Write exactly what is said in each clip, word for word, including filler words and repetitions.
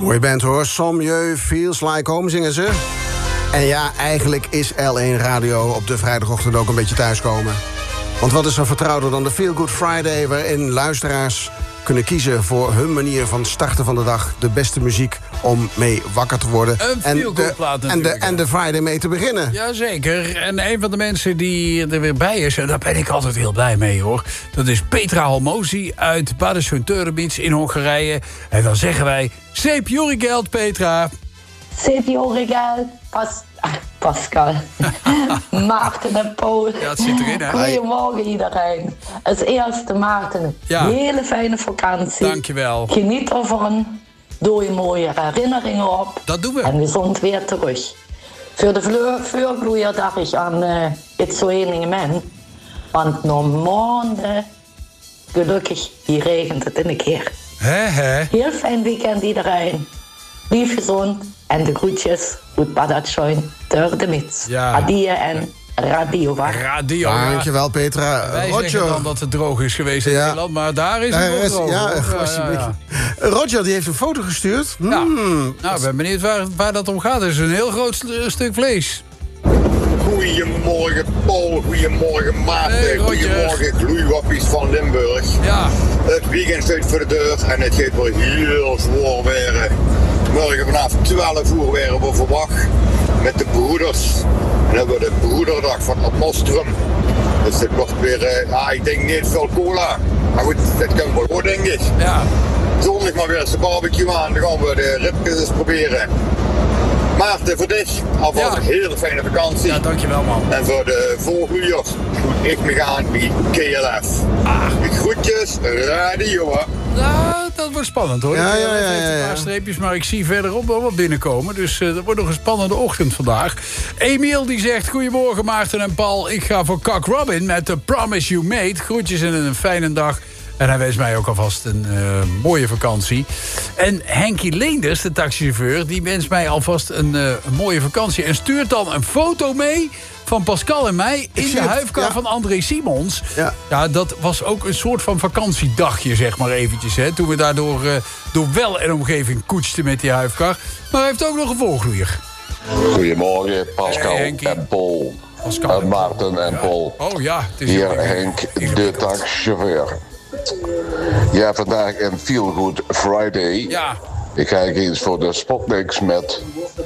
Mooie band hoor. Some You Feels Like Home zingen ze. En ja, eigenlijk is L één Radio op de vrijdagochtend ook een beetje thuiskomen. Want wat is er vertrouwder dan de Feel Good Friday... waarin luisteraars kunnen kiezen voor hun manier van starten van de dag... de beste muziek om mee wakker te worden. Een feel-good plaat en de, en de Friday mee te beginnen. Jazeker. En een van de mensen die er weer bij is... en daar ben ik altijd heel blij mee, hoor. Dat is Petra Halmosi uit Bad Söntörebits in Hongarije. En dan zeggen wij... Szép jó reggelt, Petra. Szép jó reggelt, Pas ah, Pascal. Maarten en Paul. Ja, het zit erin, hè? Goedemorgen iedereen. Als eerste Maarten, Ja. hele fijne vakantie. Dankjewel. Geniet ervan. Doe je mooie herinneringen op. Dat doen we. En we zijn weer terug. Voor de vuurgloeier dacht ik aan uh, het zo evenement. Want nog maanden, gelukkig, hier regent het in een keer. Hè, hè? Heel fijn weekend iedereen. Lief gezond en de groetjes uit Badajoin door de mits. Ja. Adieu en radio wacht. Radio. Dankjewel, Petra. Wij Roger. zeggen dan dat het droog is geweest in Ja. Nederland, maar daar is Daar het is- wel droog. ja, hoor. alsjeblieft. Roger die heeft een foto gestuurd. Ja. Hmm. Nou, ik ben benieuwd waar, waar dat om gaat. Het is een heel groot st- stuk vlees. Goedemorgen Paul, goedemorgen Maarten, Hey, Roger. goedemorgen gloeiwappies van Limburg. Ja. Het weekend staat voor de deur en het gaat wel heel zwaar weer. Morgen vanaf twaalf uur weer we verwacht met de broeders. En dan hebben we de broederdag van Apostrum. Dus het wordt weer, eh, ah, ik denk niet veel cola. Maar goed, dat kan wel goed denk ik. Ja. Zondag maar weer eens de barbecue aan, dan gaan we de ribjes eens proberen. Maarten, voor dich alvast Ja. een hele fijne vakantie. Ja, dankjewel, man. En voor de volgers moet ik me gaan bij K L F. Ah. De groetjes, radio. Hè. Nou, dat wordt spannend, hoor. Ja, Ik, ja, eh, ja, heeft ja, een ja. paar streepjes, maar ik zie verderop wel wat binnenkomen. Dus uh, dat wordt nog een spannende ochtend vandaag. Emiel die zegt, goedemorgen Maarten en Paul. Ik ga voor Cock Robin met The Promise You Made. Groetjes en een fijne dag. En hij wenst mij ook alvast een uh, mooie vakantie. En Henkie Leenders, de taxichauffeur... die wenst mij alvast een, uh, een mooie vakantie. En stuurt dan een foto mee van Pascal en mij... in zie de het, huifkar ja. van André Simons. Ja. Ja, dat was ook een soort van vakantiedagje, zeg maar eventjes. Hè, toen we daardoor uh, door wel en omgeving koetsten met die huifkar. Maar hij heeft ook nog een volgloeier. Goedemorgen, Pascal Hey, Henkie. en Paul. Pascal en En Maarten en Paul. Oh ja, het is Hier heel Henk, de ingewikkeld. taxichauffeur. Ja, vandaag een Feel Good Friday. Ja, Ik ga eens voor de Spotniks met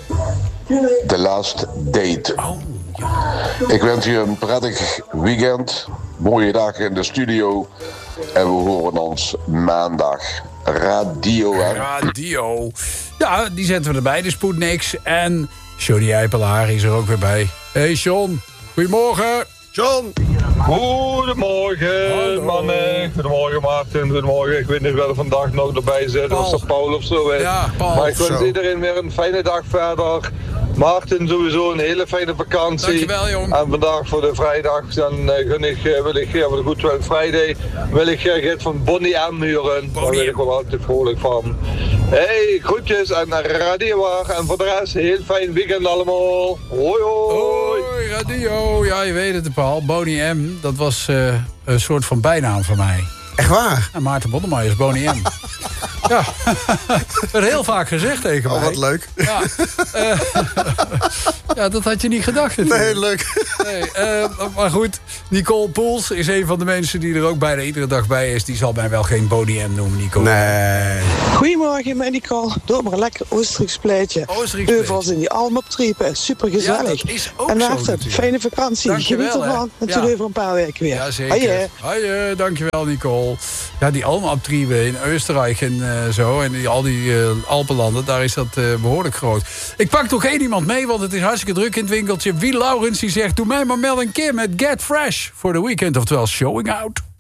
The Last Date. oh, Ik wens je een prettig weekend, mooie dagen in de studio. En we horen ons maandag. Radio, hè? radio. Ja, die zetten we erbij, de Sputniks. En Johnny Eipelaar is er ook weer bij. Hey John, goedemorgen. John. Goedemorgen, Hallo. mannen. Goedemorgen, Maarten. Goedemorgen. Ik weet niet wie er vandaag nog erbij zit. Paul. Of dat Paul of zo is. Ja, Paul. Maar ik wens Zo. iedereen weer een fijne dag verder. Maarten, sowieso een hele fijne vakantie. Dankjewel, jong. En vandaag voor de vrijdag, dan eh, gun ik, eh, wil ik, ja, voor de Good Friday, wil ik uh, Gert van Bonnie M huren. Daar Bonnie ben ik wel altijd vrolijk van. Hey, groetjes en radio waar. En voor de rest, heel fijn weekend allemaal. Hoi, hoi. Hoi, radio. Ja, je weet het, Paul. Bonnie M, dat was uh, een soort van bijnaam van mij. Echt waar? En Maarten Boddemeyer is Bonnie M. Ja, dat werd heel vaak gezegd tegen mij. Oh, wat leuk. Ja, eh, ja, dat had je niet gedacht natuurlijk. Nee, leuk. Nee, eh, maar goed, Nicole Poels is een van de mensen die er ook bijna iedere dag bij is. Die zal mij wel geen Bonnie M noemen, Nicole. Nee. Goedemorgen, mijn Nicole. Doe maar een lekker Oostenrijks pleitje. Oostenrijks Heuvels in die alm optriepen. Super gezellig. Ja, dat is ook en zo Maarten, natuurlijk. fijne vakantie. Dankjewel, Geniet hè. ervan. En Ja. tot over een paar weken weer. Ja, zeker. Hoi, Hoi, dankjewel, Nicole. Ja, die Alpenabtrieven in Oostenrijk en uh, zo. En die, al die uh, Alpenlanden, daar is dat uh, behoorlijk groot. Ik pak toch één iemand mee, want het is hartstikke druk in het winkeltje. Wie Laurens die zegt, doe mij maar Mel en Kim met Get Fresh voor de weekend. Oftewel Showing Out.